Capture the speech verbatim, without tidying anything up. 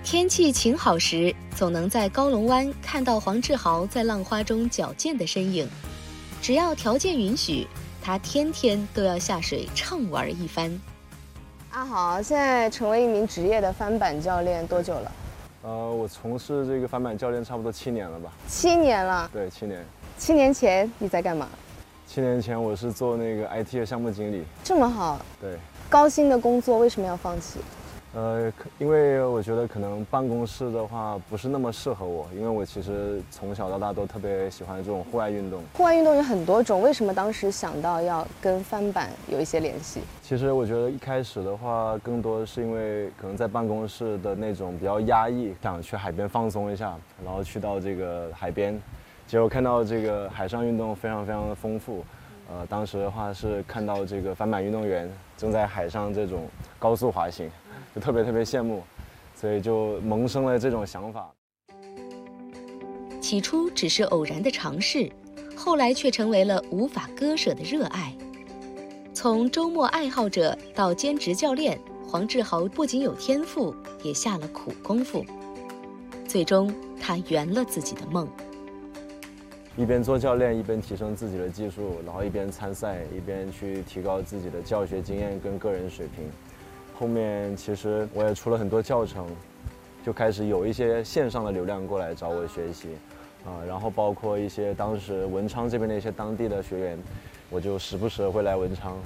天气晴好时，总能在高龙湾看到黄志豪在浪花中矫健的身影。只要条件允许，他天天都要下水畅玩一番。 阿豪现在成为一名职业的翻板教练多久了？ 呃，我从事这个翻板教练差不多七年了吧？ 七年了。 对，七年。 七年前你在干嘛？ 七年前我是做那个 I T 的项目经理。 这么好。 对。 高薪的工作为什么要放弃？ 呃，因为我觉得可能办公室的话不是那么适合我，因为我其实从小到大都特别喜欢这种户外运动。 户外运动有很多种，为什么当时想到要跟翻板有一些联系？ 其实我觉得一开始的话，更多的是因为可能在办公室的那种比较压抑，想去海边放松一下，然后去到这个海边，结果看到这个海上运动非常非常的丰富。呃，当时的话是看到这个翻板运动员正在海上这种高速滑行，就特别特别羡慕，所以就萌生了这种想法。 起初只是偶然的尝试，后来却成为了无法割舍的热爱。从周末爱好者到兼职教练，黄志豪不仅有天赋，也下了苦功夫。最终，他圆了自己的梦。 一边做教练，一边提升自己的技术，然后一边参赛，一边去提高自己的教学经验跟个人水平。后面其实我也出了很多教程，就开始有一些线上的流量过来找我学习，啊，然后包括一些当时文昌这边的一些当地的学员，我就时不时会来文昌